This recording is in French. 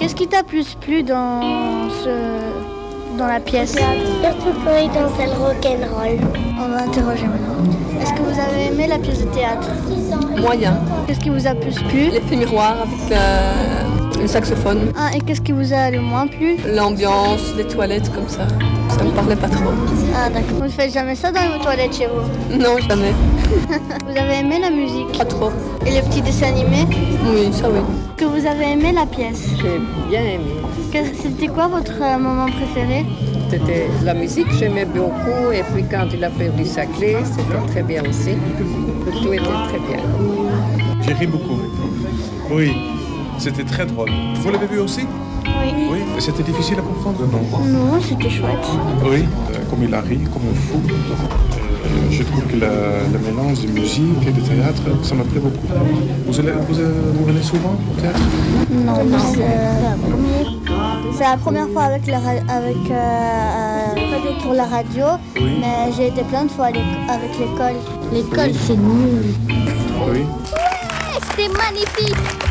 Qu'est-ce qui t'a plus plu dans la pièce? Surtout quand il dansait le rock'n'roll. On va interroger maintenant. Est-ce que vous avez aimé la pièce de théâtre? Moyen. Qu'est-ce qui vous a plus plu? L'effet miroir avec le saxophone. Ah, et qu'est-ce qui vous a le moins plu? L'ambiance, les toilettes comme ça. Ça me parlait pas trop. Ah d'accord. Vous ne faites jamais ça dans vos toilettes chez vous? Non, jamais. Vous avez aimé la musique? Pas trop. Et les petits dessins animés? Oui, ça oui. Que vous avez aimé la pièce? J'ai bien aimé. C'était quoi votre moment préféré? C'était la musique, j'aimais beaucoup. Et puis quand il a perdu sa clé, c'était très bien aussi. Tout était très bien. J'ai ri beaucoup. Oui, c'était très drôle. Vous l'avez vu aussi? Oui. Oui. Et c'était difficile à comprendre, non? Non, c'était chouette. Oui, comme il a ri, comme un fou. Je trouve que le mélange de musique et de théâtre, ça me plaît beaucoup. Vous venez souvent au théâtre? Non, c'est la première fois pour la radio, Oui. mais j'ai été plein de fois avec l'école. L'école, c'est nul. Oui. C'était magnifique.